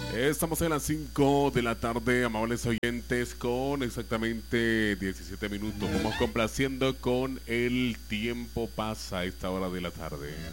Estamos en las 5 de la tarde, amables oyentes, con exactamente 17 minutos. Vamos complaciendo con El Tiempo Pasa a esta hora de la tarde.